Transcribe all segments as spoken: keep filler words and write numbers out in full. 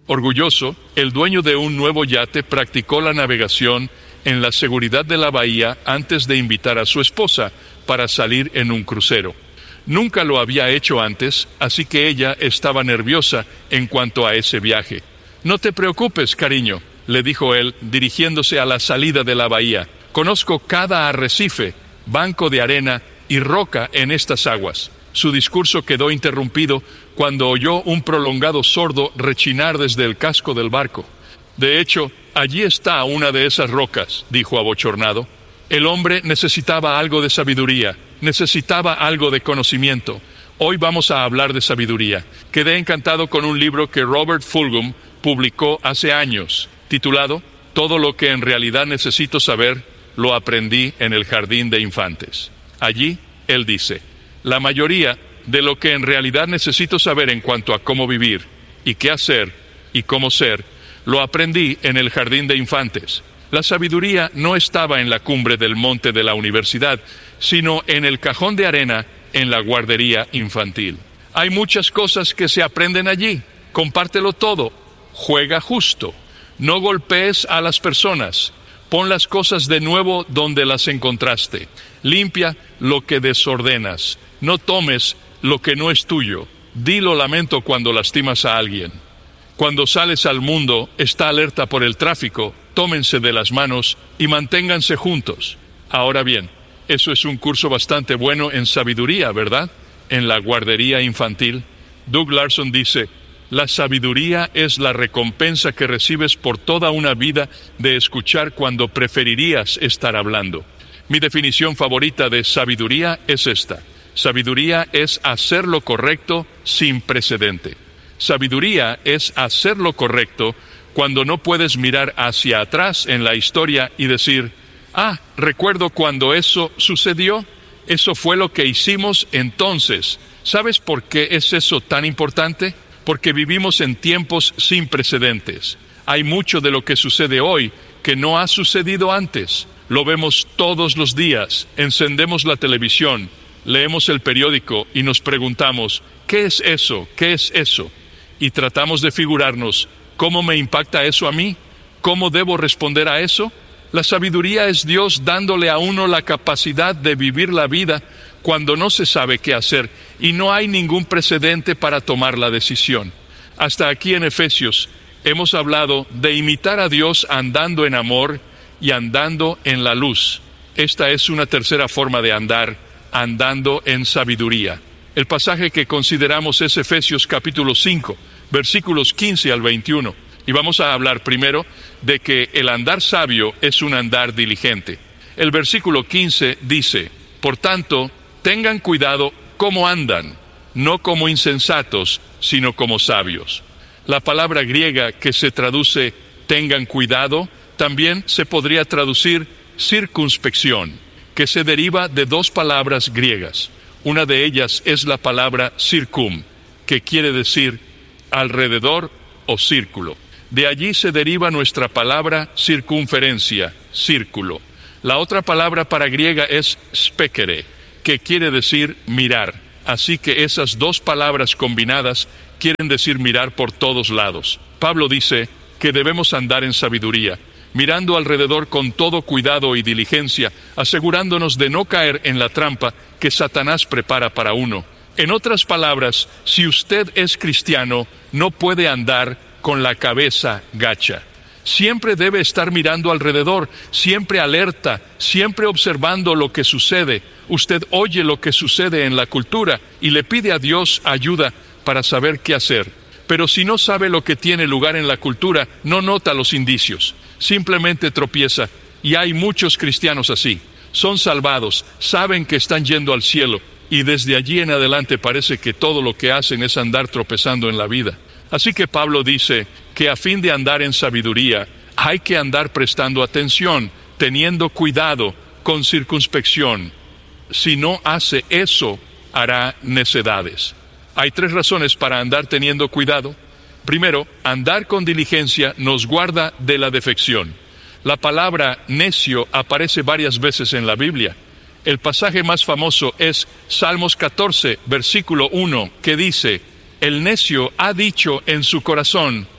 Orgulloso, el dueño de un nuevo yate practicó la navegación en la seguridad de la bahía antes de invitar a su esposa para salir en un crucero. Nunca lo había hecho antes, así que ella estaba nerviosa en cuanto a ese viaje. «No te preocupes, cariño», le dijo él, dirigiéndose a la salida de la bahía. «Conozco cada arrecife, banco de arena y roca en estas aguas». Su discurso quedó interrumpido cuando oyó un prolongado sordo rechinar desde el casco del barco. «De hecho, allí está una de esas rocas», dijo abochornado. El hombre necesitaba algo de sabiduría, necesitaba algo de conocimiento. Hoy vamos a hablar de sabiduría. Quedé encantado con un libro que Robert Fulghum publicó hace años, titulado «Todo lo que en realidad necesito saber, lo aprendí en el jardín de infantes». Allí, él dice, «La mayoría de lo que en realidad necesito saber en cuanto a cómo vivir, y qué hacer, y cómo ser, lo aprendí en el jardín de infantes». La sabiduría no estaba en la cumbre del monte de la universidad, sino en el cajón de arena en la guardería infantil. Hay muchas cosas que se aprenden allí. Compártelo todo. Juega justo. No golpees a las personas. Pon las cosas de nuevo donde las encontraste. Limpia lo que desordenas. No tomes lo que no es tuyo. Di lo lamento cuando lastimas a alguien. Cuando sales al mundo, está alerta por el tráfico. Tómense de las manos y manténganse juntos. Ahora bien, eso es un curso bastante bueno en sabiduría, ¿verdad? En la guardería infantil. Doug Larson dice, la sabiduría es la recompensa que recibes por toda una vida de escuchar cuando preferirías estar hablando. Mi definición favorita de sabiduría es esta. Sabiduría es hacer lo correcto sin precedente. Sabiduría es hacer lo correcto cuando no puedes mirar hacia atrás en la historia y decir, ah, recuerdo cuando eso sucedió, eso fue lo que hicimos entonces. ¿Sabes por qué es eso tan importante? Porque vivimos en tiempos sin precedentes. Hay mucho de lo que sucede hoy que no ha sucedido antes. Lo vemos todos los días, encendemos la televisión, leemos el periódico y nos preguntamos, ¿qué es eso? ¿Qué es eso? Y tratamos de figurarnos, ¿cómo me impacta eso a mí? ¿Cómo debo responder a eso? La sabiduría es Dios dándole a uno la capacidad de vivir la vida cuando no se sabe qué hacer y no hay ningún precedente para tomar la decisión. Hasta aquí en Efesios hemos hablado de imitar a Dios andando en amor y andando en la luz. Esta es una tercera forma de andar, andando en sabiduría. El pasaje que consideramos es Efesios capítulo cinco, versículos quince al veintiuno. Y vamos a hablar primero de que el andar sabio es un andar diligente. El versículo quince dice, por tanto, tengan cuidado cómo andan, no como insensatos, sino como sabios. La palabra griega que se traduce tengan cuidado, también se podría traducir circunspección, que se deriva de dos palabras griegas. Una de ellas es la palabra circum, que quiere decir alrededor o círculo. De allí se deriva nuestra palabra circunferencia, círculo. La otra palabra para griega es specere, que quiere decir mirar. Así que esas dos palabras combinadas quieren decir mirar por todos lados. Pablo dice que debemos andar en sabiduría, mirando alrededor con todo cuidado y diligencia, asegurándonos de no caer en la trampa que Satanás prepara para uno. En otras palabras, si usted es cristiano, no puede andar con la cabeza gacha. Siempre debe estar mirando alrededor, siempre alerta, siempre observando lo que sucede. Usted oye lo que sucede en la cultura y le pide a Dios ayuda para saber qué hacer. Pero si no sabe lo que tiene lugar en la cultura, no nota los indicios. Simplemente tropieza. Y hay muchos cristianos así. Son salvados, saben que están yendo al cielo. Y desde allí en adelante parece que todo lo que hacen es andar tropezando en la vida. Así que Pablo dice que a fin de andar en sabiduría, hay que andar prestando atención, teniendo cuidado, con circunspección. Si no hace eso, hará necedades. Hay tres razones para andar teniendo cuidado. Primero, andar con diligencia nos guarda de la defección. La palabra necio aparece varias veces en la Biblia. El pasaje más famoso es Salmos catorce, versículo uno, que dice, el necio ha dicho en su corazón,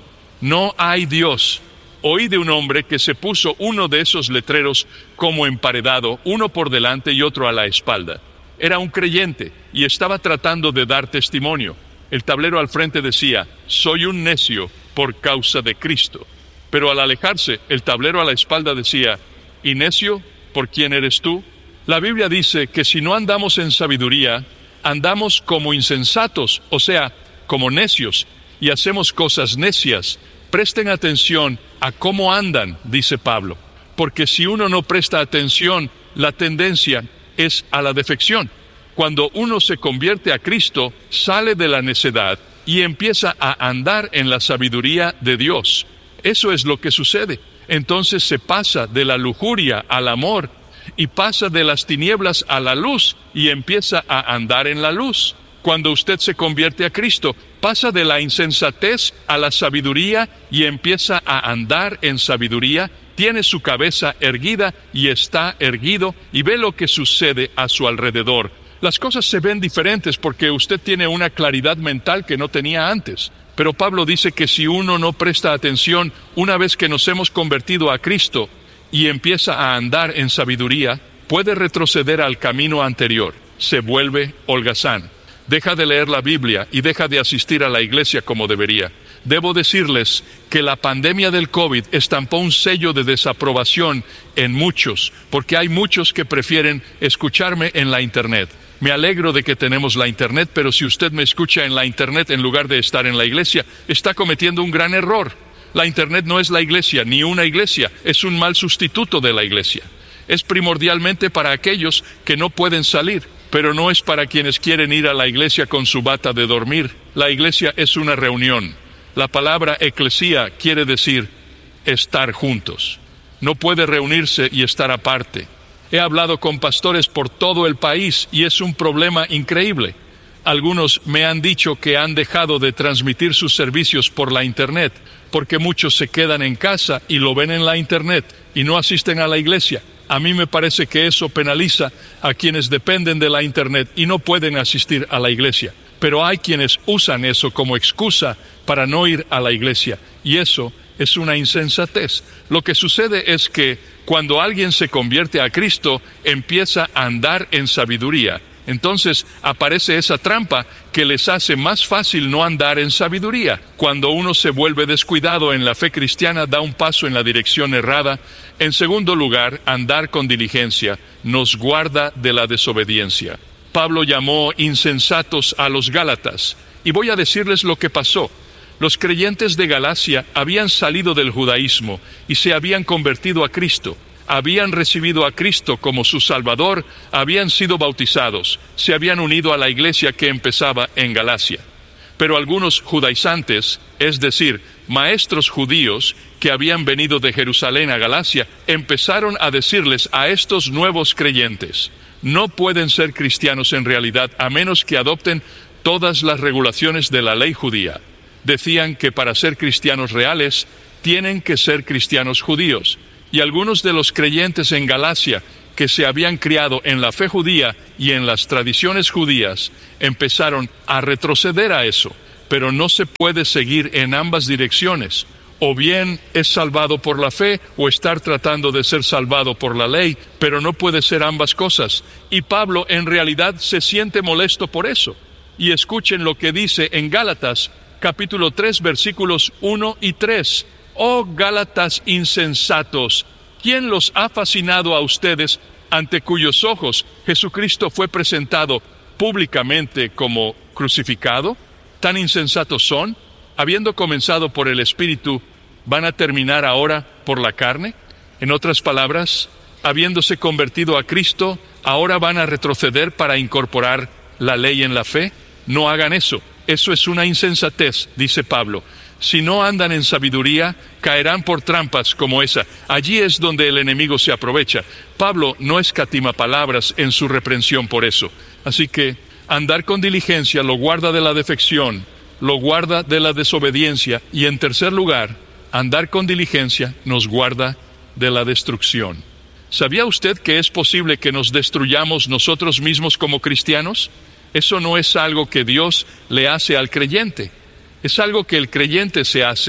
no hay Dios. Oí de un hombre que se puso uno de esos letreros como emparedado, uno por delante y otro a la espalda. Era un creyente y estaba tratando de dar testimonio. El tablero al frente decía, soy un necio por causa de Cristo. Pero al alejarse, el tablero a la espalda decía, ¿y necio por quién eres tú? La Biblia dice que si no andamos en sabiduría, andamos como insensatos, o sea, como necios, y hacemos cosas necias. Presten atención a cómo andan, dice Pablo, porque si uno no presta atención, la tendencia es a la defección. Cuando uno se convierte a Cristo, sale de la necedad y empieza a andar en la sabiduría de Dios. Eso es lo que sucede. Entonces se pasa de la lujuria al amor y pasa de las tinieblas a la luz y empieza a andar en la luz. Cuando usted se convierte a Cristo, pasa de la insensatez a la sabiduría y empieza a andar en sabiduría, tiene su cabeza erguida y está erguido y ve lo que sucede a su alrededor. Las cosas se ven diferentes porque usted tiene una claridad mental que no tenía antes. Pero Pablo dice que si uno no presta atención, una vez que nos hemos convertido a Cristo y empieza a andar en sabiduría, puede retroceder al camino anterior, se vuelve holgazán. Deja de leer la Biblia y deja de asistir a la iglesia como debería. Debo decirles que la pandemia del COVID estampó un sello de desaprobación en muchos, porque hay muchos que prefieren escucharme en la Internet. Me alegro de que tenemos la Internet, pero si usted me escucha en la Internet en lugar de estar en la iglesia, está cometiendo un gran error. La Internet no es la iglesia, ni una iglesia, es un mal sustituto de la iglesia. Es primordialmente para aquellos que no pueden salir, pero no es para quienes quieren ir a la iglesia con su bata de dormir. La iglesia es una reunión. La palabra eclesía quiere decir estar juntos. No puede reunirse y estar aparte. He hablado con pastores por todo el país y es un problema increíble. Algunos me han dicho que han dejado de transmitir sus servicios por la Internet, porque muchos se quedan en casa y lo ven en la Internet y no asisten a la iglesia. A mí me parece que eso penaliza a quienes dependen de la Internet y no pueden asistir a la iglesia. Pero hay quienes usan eso como excusa para no ir a la iglesia, y eso es una insensatez. Lo que sucede es que cuando alguien se convierte a Cristo, empieza a andar en sabiduría. Entonces aparece esa trampa que les hace más fácil no andar en sabiduría. Cuando uno se vuelve descuidado en la fe cristiana, da un paso en la dirección errada. En segundo lugar, andar con diligencia nos guarda de la desobediencia. Pablo llamó insensatos a los Gálatas, y voy a decirles lo que pasó. Los creyentes de Galacia habían salido del judaísmo y se habían convertido a Cristo. Habían recibido a Cristo como su Salvador, habían sido bautizados, se habían unido a la iglesia que empezaba en Galacia. Pero algunos judaizantes, es decir, maestros judíos que habían venido de Jerusalén a Galacia, empezaron a decirles a estos nuevos creyentes, no pueden ser cristianos en realidad a menos que adopten todas las regulaciones de la ley judía. Decían que para ser cristianos reales, tienen que ser cristianos judíos. Y algunos de los creyentes en Galacia, que se habían criado en la fe judía y en las tradiciones judías, empezaron a retroceder a eso. Pero no se puede seguir en ambas direcciones. O bien es salvado por la fe, o estar tratando de ser salvado por la ley, pero no puede ser ambas cosas. Y Pablo en realidad se siente molesto por eso. Y escuchen lo que dice en Gálatas, capítulo tres, versículos uno y tres. Oh Gálatas insensatos, ¿quién los ha fascinado a ustedes, ante cuyos ojos Jesucristo fue presentado públicamente como crucificado? ¿Tan insensatos son? Habiendo comenzado por el Espíritu, ¿van a terminar ahora por la carne? En otras palabras, habiéndose convertido a Cristo, ¿ahora van a retroceder para incorporar la ley en la fe? No hagan eso. Eso es una insensatez, dice Pablo. Si no andan en sabiduría, caerán por trampas como esa. Allí es donde el enemigo se aprovecha. Pablo no escatima palabras en su reprensión por eso. Así que andar con diligencia lo guarda de la defección, lo guarda de la desobediencia, y en tercer lugar, andar con diligencia nos guarda de la destrucción. ¿Sabía usted que es posible que nos destruyamos nosotros mismos como cristianos? Eso no es algo que Dios le hace al creyente. Es algo que el creyente se hace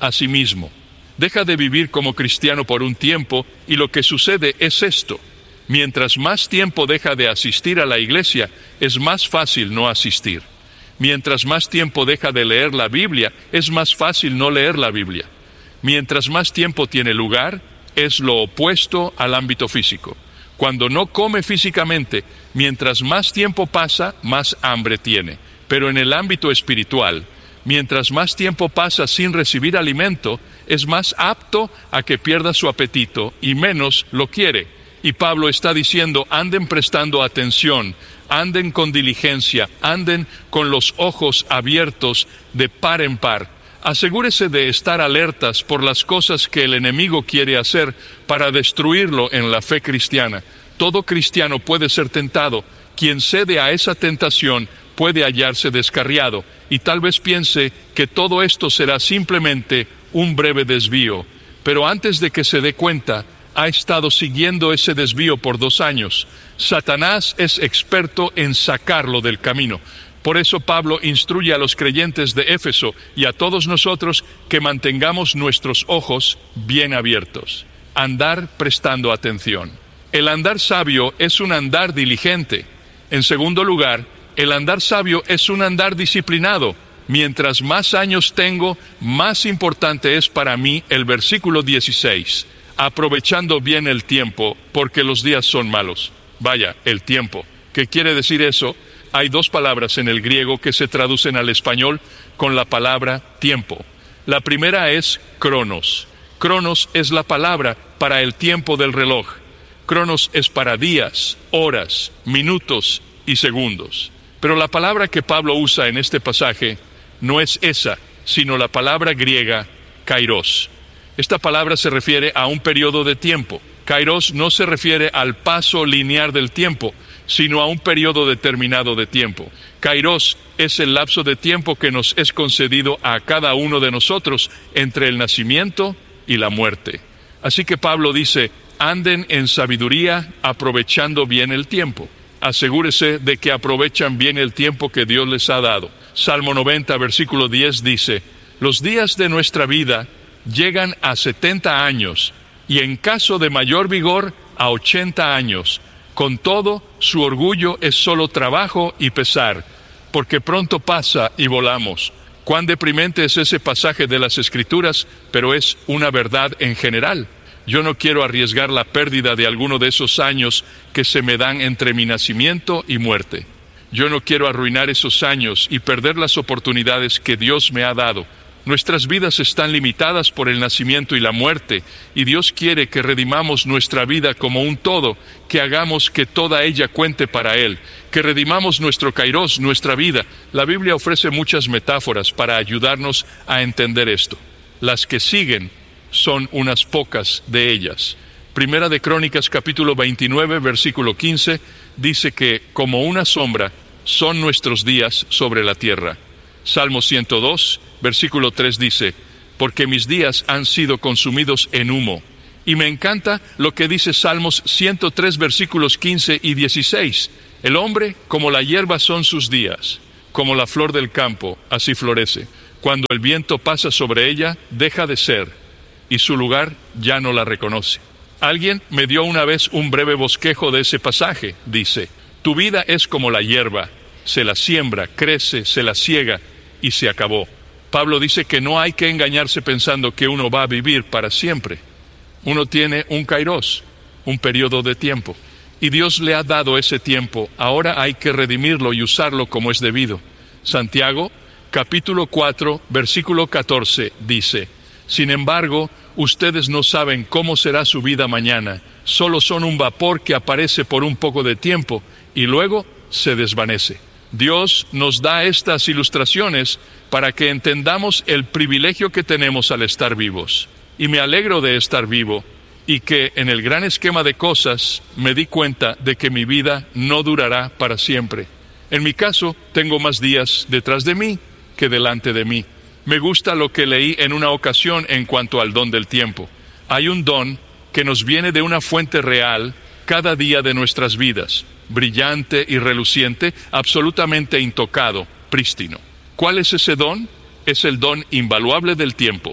a sí mismo. Deja de vivir como cristiano por un tiempo y lo que sucede es esto. Mientras más tiempo deja de asistir a la iglesia, es más fácil no asistir. Mientras más tiempo deja de leer la Biblia, es más fácil no leer la Biblia. Mientras más tiempo tiene lugar, es lo opuesto al ámbito físico. Cuando no come físicamente, mientras más tiempo pasa, más hambre tiene. Pero en el ámbito espiritual, mientras más tiempo pasa sin recibir alimento, es más apto a que pierda su apetito y menos lo quiere. Y Pablo está diciendo, anden prestando atención, anden con diligencia, anden con los ojos abiertos de par en par. Asegúrese de estar alertas por las cosas que el enemigo quiere hacer para destruirlo en la fe cristiana. Todo cristiano puede ser tentado. Quien cede a esa tentación puede hallarse descarriado y tal vez piense que todo esto será simplemente un breve desvío. Pero antes de que se dé cuenta, ha estado siguiendo ese desvío por dos años. Satanás es experto en sacarlo del camino. Por eso Pablo instruye a los creyentes de Éfeso y a todos nosotros que mantengamos nuestros ojos bien abiertos. Andar prestando atención. El andar sabio es un andar diligente. En segundo lugar, el andar sabio es un andar disciplinado. Mientras más años tengo, más importante es para mí el versículo dieciséis. Aprovechando bien el tiempo, porque los días son malos. Vaya, el tiempo. ¿Qué quiere decir eso? Hay dos palabras en el griego que se traducen al español con la palabra tiempo. La primera es cronos. Cronos es la palabra para el tiempo del reloj. Cronos es para días, horas, minutos y segundos. Pero la palabra que Pablo usa en este pasaje no es esa, sino la palabra griega kairos. Esta palabra se refiere a un periodo de tiempo. Kairos no se refiere al paso lineal del tiempo, sino a un periodo determinado de tiempo. Kairos es el lapso de tiempo que nos es concedido a cada uno de nosotros entre el nacimiento y la muerte. Así que Pablo dice, anden en sabiduría aprovechando bien el tiempo. Asegúrese de que aprovechan bien el tiempo que Dios les ha dado. Salmo noventa, versículo diez dice, los días de nuestra vida llegan a setenta años y en caso de mayor vigor a ochenta años. Con todo, su orgullo es solo trabajo y pesar, porque pronto pasa y volamos. Cuán deprimente es ese pasaje de las Escrituras, pero es una verdad en general. Yo no quiero arriesgar la pérdida de alguno de esos años que se me dan entre mi nacimiento y muerte. Yo no quiero arruinar esos años y perder las oportunidades que Dios me ha dado. Nuestras vidas están limitadas por el nacimiento y la muerte, y Dios quiere que redimamos nuestra vida como un todo, que hagamos que toda ella cuente para Él, que redimamos nuestro kairos, nuestra vida. La Biblia ofrece muchas metáforas para ayudarnos a entender esto. Las que siguen son unas pocas de ellas. Primera de Crónicas, capítulo veintinueve, versículo quince, dice que, como una sombra, son nuestros días sobre la tierra. Salmo ciento dos, versículo tres dice, porque mis días han sido consumidos en humo. Y me encanta lo que dice Salmos ciento tres, versículos quince y dieciséis. El hombre, como la hierba son sus días, como la flor del campo, así florece. Cuando el viento pasa sobre ella, deja de ser, y su lugar ya no la reconoce. Alguien me dio una vez un breve bosquejo de ese pasaje. Dice, tu vida es como la hierba, se la siembra, crece, se la siega, y se acabó. Pablo dice que no hay que engañarse pensando que uno va a vivir para siempre. Uno tiene un kairos, un periodo de tiempo, y Dios le ha dado ese tiempo. Ahora hay que redimirlo y usarlo como es debido. Santiago, capítulo cuatro, versículo catorce, dice, sin embargo, ustedes no saben cómo será su vida mañana, solo son un vapor que aparece por un poco de tiempo y luego se desvanece. Dios nos da estas ilustraciones para que entendamos el privilegio que tenemos al estar vivos. Y me alegro de estar vivo y que en el gran esquema de cosas me di cuenta de que mi vida no durará para siempre. En mi caso, tengo más días detrás de mí que delante de mí. Me gusta lo que leí en una ocasión en cuanto al don del tiempo. Hay un don que nos viene de una fuente real cada día de nuestras vidas, brillante y reluciente, absolutamente intocado, prístino. ¿Cuál es ese don? Es el don invaluable del tiempo.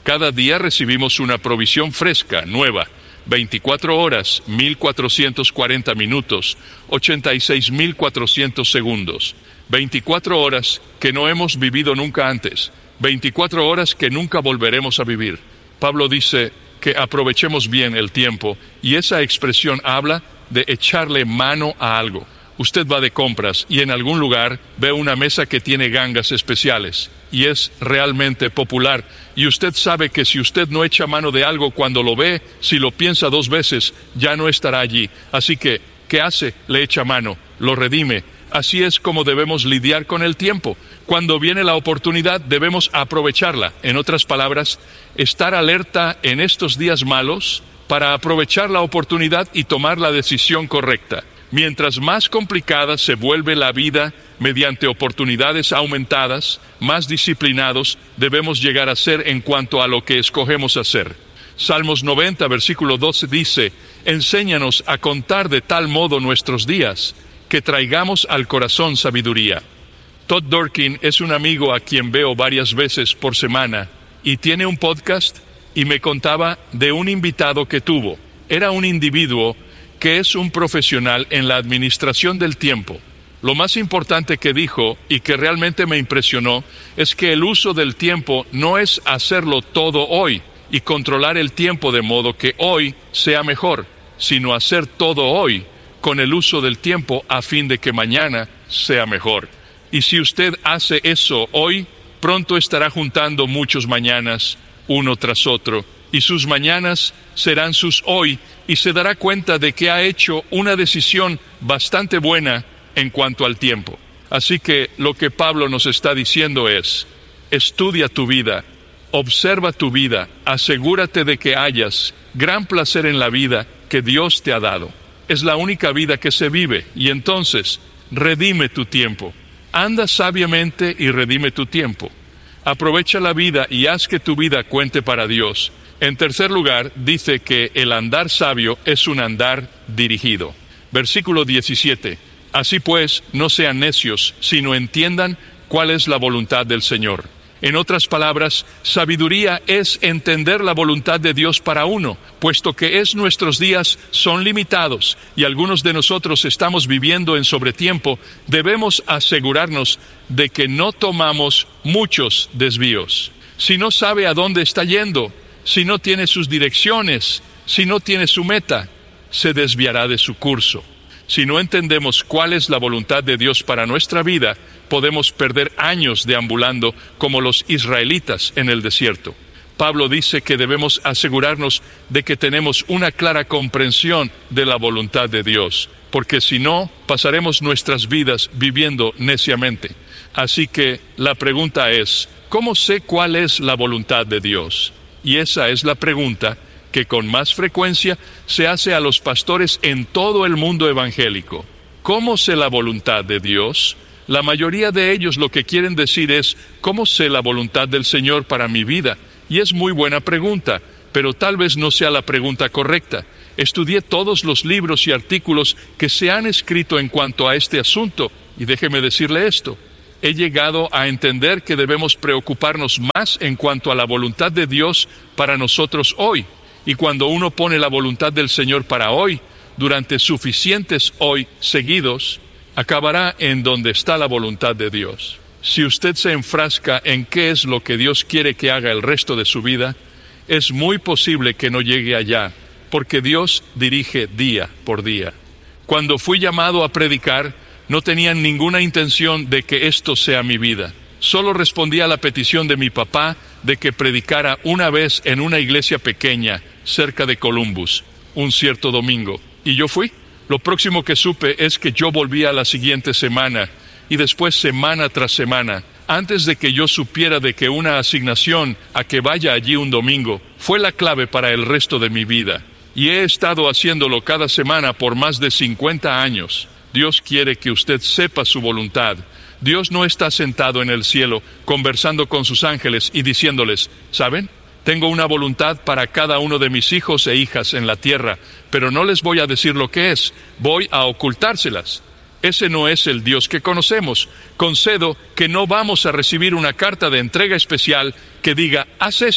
Cada día recibimos una provisión fresca, nueva. veinticuatro horas, mil cuatrocientos cuarenta minutos, ochenta y seis mil cuatrocientos segundos. veinticuatro horas que no hemos vivido nunca antes. veinticuatro horas que nunca volveremos a vivir. Pablo dice que aprovechemos bien el tiempo, y esa expresión habla de echarle mano a algo. Usted va de compras y en algún lugar ve una mesa que tiene gangas especiales y es realmente popular, y usted sabe que si usted no echa mano de algo cuando lo ve, si lo piensa dos veces, ya no estará allí. Así que, ¿qué hace? Le echa mano, lo redime. Así es como debemos lidiar con el tiempo. Cuando viene la oportunidad, debemos aprovecharla. En otras palabras, estar alerta en estos días malos para aprovechar la oportunidad y tomar la decisión correcta. Mientras más complicada se vuelve la vida mediante oportunidades aumentadas, más disciplinados debemos llegar a ser en cuanto a lo que escogemos hacer. Salmos noventa, versículo doce dice: enséñanos a contar de tal modo nuestros días, que traigamos al corazón sabiduría. Todd Durkin es un amigo a quien veo varias veces por semana, y tiene un podcast, y me contaba de un invitado que tuvo. Era un individuo que es un profesional en la administración del tiempo. Lo más importante que dijo, y que realmente me impresionó, es que el uso del tiempo no es hacerlo todo hoy y controlar el tiempo de modo que hoy sea mejor, sino hacer todo hoy con el uso del tiempo a fin de que mañana sea mejor. Y si usted hace eso hoy, pronto estará juntando muchos mañanas, uno tras otro, y sus mañanas serán sus hoy, y se dará cuenta de que ha hecho una decisión bastante buena en cuanto al tiempo. Así que lo que Pablo nos está diciendo es: estudia tu vida, observa tu vida, asegúrate de que hayas gran placer en la vida que Dios te ha dado. Es la única vida que se vive, y entonces redime tu tiempo. Anda sabiamente y redime tu tiempo. Aprovecha la vida y haz que tu vida cuente para Dios. En tercer lugar, dice que el andar sabio es un andar dirigido. Versículo diecisiete. Así pues, no sean necios, sino entiendan cuál es la voluntad del Señor. En otras palabras, sabiduría es entender la voluntad de Dios para uno, puesto que es nuestros días son limitados y algunos de nosotros estamos viviendo en sobretiempo. Debemos asegurarnos de que no tomamos muchos desvíos. Si no sabe a dónde está yendo, si no tiene sus direcciones, si no tiene su meta, se desviará de su curso. Si no entendemos cuál es la voluntad de Dios para nuestra vida, podemos perder años deambulando como los israelitas en el desierto. Pablo dice que debemos asegurarnos de que tenemos una clara comprensión de la voluntad de Dios, porque si no, pasaremos nuestras vidas viviendo neciamente. Así que la pregunta es: ¿cómo sé cuál es la voluntad de Dios? Y esa es la pregunta que con más frecuencia se hace a los pastores en todo el mundo evangélico. ¿Cómo sé la voluntad de Dios? La mayoría de ellos lo que quieren decir es: ¿cómo sé la voluntad del Señor para mi vida? Y es muy buena pregunta, pero tal vez no sea la pregunta correcta. Estudié todos los libros y artículos que se han escrito en cuanto a este asunto, y déjeme decirle esto: he llegado a entender que debemos preocuparnos más en cuanto a la voluntad de Dios para nosotros hoy. Y cuando uno pone la voluntad del Señor para hoy, durante suficientes hoy seguidos, acabará en donde está la voluntad de Dios. Si usted se enfrasca en qué es lo que Dios quiere que haga el resto de su vida, es muy posible que no llegue allá, porque Dios dirige día por día. Cuando fui llamado a predicar, no tenía ninguna intención de que esto sea mi vida. Solo respondí a la petición de mi papá de que predicara una vez en una iglesia pequeña cerca de Columbus, un cierto domingo. Y yo fui. Lo próximo que supe es que yo volvía la siguiente semana, y después semana tras semana, antes de que yo supiera de que una asignación a que vaya allí un domingo fue la clave para el resto de mi vida. Y he estado haciéndolo cada semana por más de cincuenta años. Dios quiere que usted sepa su voluntad. Dios no está sentado en el cielo conversando con sus ángeles y diciéndoles: ¿saben? Tengo una voluntad para cada uno de mis hijos e hijas en la tierra, pero no les voy a decir lo que es, voy a ocultárselas. Ese no es el Dios que conocemos. Concedo que no vamos a recibir una carta de entrega especial que diga: haz esto,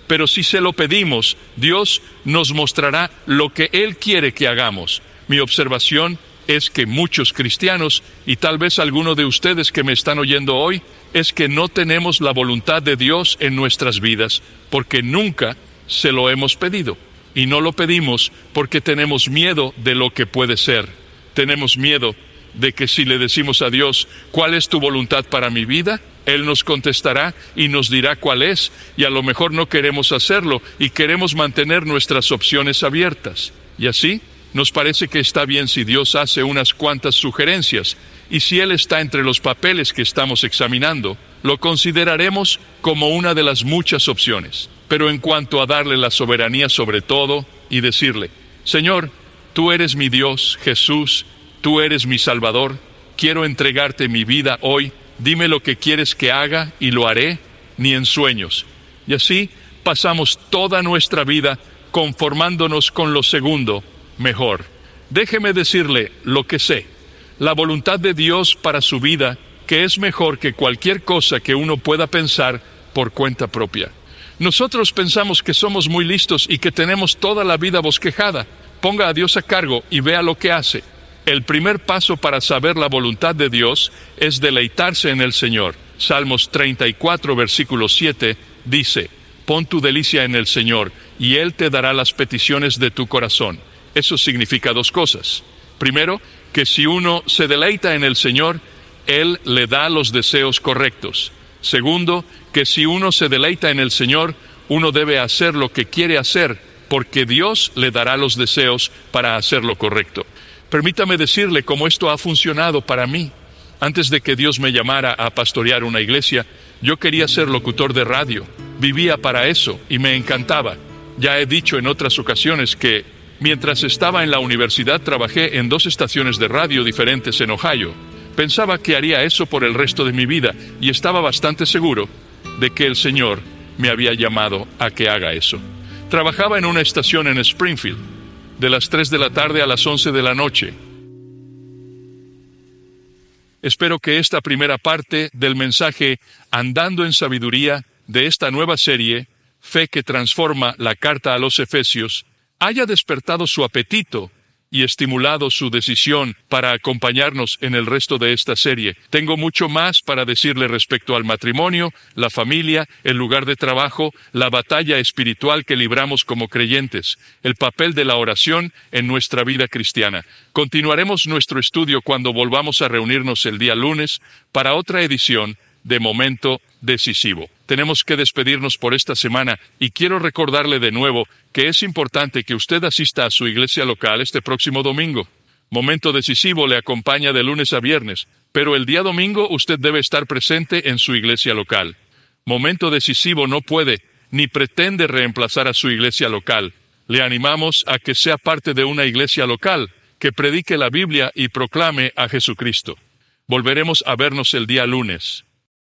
Pero si se lo pedimos, Dios nos mostrará lo que Él quiere que hagamos. Mi observación es que muchos cristianos, y tal vez alguno de ustedes que me están oyendo hoy, es que no tenemos la voluntad de Dios en nuestras vidas, porque nunca se lo hemos pedido. Y no lo pedimos porque tenemos miedo de lo que puede ser. Tenemos miedo de que si le decimos a Dios, ¿cuál es tu voluntad para mi vida?, Él nos contestará y nos dirá cuál es, y a lo mejor no queremos hacerlo y queremos mantener nuestras opciones abiertas. Y así, nos parece que está bien si Dios hace unas cuantas sugerencias, y si Él está entre los papeles que estamos examinando, lo consideraremos como una de las muchas opciones. Pero en cuanto a darle la soberanía sobre todo y decirle, Señor, tú eres mi Dios, Jesús, tú eres mi Salvador, quiero entregarte mi vida hoy, dime lo que quieres que haga y lo haré, ni en sueños. Y así pasamos toda nuestra vida conformándonos con lo segundo, mejor. Déjeme decirle lo que sé. La voluntad de Dios para su vida, que es mejor que cualquier cosa que uno pueda pensar por cuenta propia. Nosotros pensamos que somos muy listos y que tenemos toda la vida bosquejada. Ponga a Dios a cargo y vea lo que hace. El primer paso para saber la voluntad de Dios es deleitarse en el Señor. Salmos treinta y cuatro, versículo siete, dice, pon tu delicia en el Señor, y Él te dará las peticiones de tu corazón. Eso significa dos cosas. Primero, que si uno se deleita en el Señor, Él le da los deseos correctos. Segundo, que si uno se deleita en el Señor, uno debe hacer lo que quiere hacer, porque Dios le dará los deseos para hacer lo correcto. Permítame decirle cómo esto ha funcionado para mí. Antes de que Dios me llamara a pastorear una iglesia, yo quería ser locutor de radio. Vivía para eso y me encantaba. Ya he dicho en otras ocasiones que, mientras estaba en la universidad, trabajé en dos estaciones de radio diferentes en Ohio. Pensaba que haría eso por el resto de mi vida y estaba bastante seguro de que el Señor me había llamado a que haga eso. Trabajaba en una estación en Springfield, de las tres de la tarde a las once de la noche. Espero que esta primera parte del mensaje Andando en Sabiduría de esta nueva serie, Fe que Transforma, la carta a los Efesios, haya despertado su apetito y estimulado su decisión para acompañarnos en el resto de esta serie. Tengo mucho más para decirle respecto al matrimonio, la familia, el lugar de trabajo, la batalla espiritual que libramos como creyentes, el papel de la oración en nuestra vida cristiana. Continuaremos nuestro estudio cuando volvamos a reunirnos el día lunes para otra edición de Momento Decisivo. Tenemos que despedirnos por esta semana y quiero recordarle de nuevo que es importante que usted asista a su iglesia local este próximo domingo. Momento Decisivo le acompaña de lunes a viernes, pero el día domingo usted debe estar presente en su iglesia local. Momento Decisivo no puede ni pretende reemplazar a su iglesia local. Le animamos a que sea parte de una iglesia local, que predique la Biblia y proclame a Jesucristo. Volveremos a vernos el día lunes.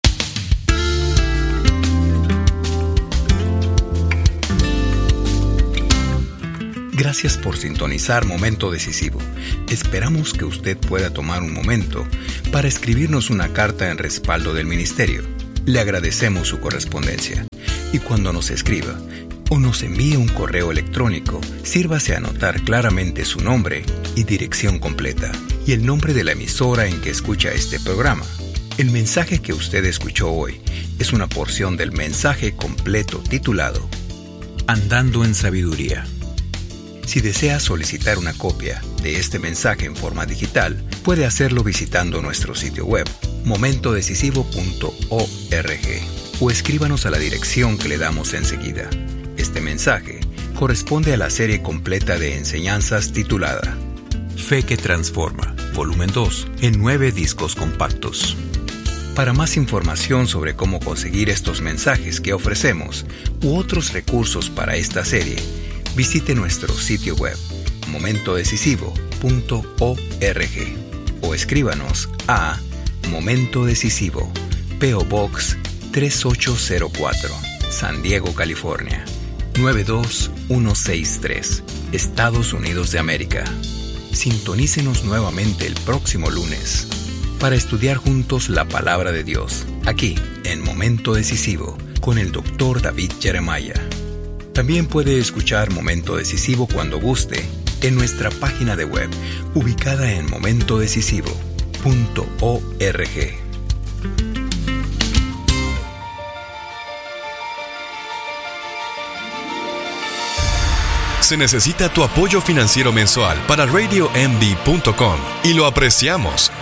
Gracias por sintonizar Momento Decisivo. Esperamos que usted pueda tomar un momento para escribirnos una carta en respaldo del ministerio. Le agradecemos su correspondencia. Y cuando nos escriba o nos envíe un correo electrónico, sírvase a anotar claramente su nombre y dirección completa y el nombre de la emisora en que escucha este programa. El mensaje que usted escuchó hoy es una porción del mensaje completo titulado Andando en Sabiduría. Si desea solicitar una copia de este mensaje en forma digital, puede hacerlo visitando nuestro sitio web, momento decisivo punto org, o escríbanos a la dirección que le damos enseguida. Este mensaje corresponde a la serie completa de enseñanzas titulada Fe que Transforma, volumen dos, en nueve discos compactos. Para más información sobre cómo conseguir estos mensajes que ofrecemos u otros recursos para esta serie, visite nuestro sitio web, momento decisivo punto org, o escríbanos a Momento Decisivo, P O Box tres ocho cero cuatro, San Diego, California, nueve dos uno seis tres, Estados Unidos de América. Sintonícenos nuevamente el próximo lunes para estudiar juntos la Palabra de Dios, aquí en Momento Decisivo, con el doctor David Jeremiah. También puede escuchar Momento Decisivo cuando guste en nuestra página de web, ubicada en momento decisivo punto org. Se necesita tu apoyo financiero mensual para radio m b punto com y lo apreciamos.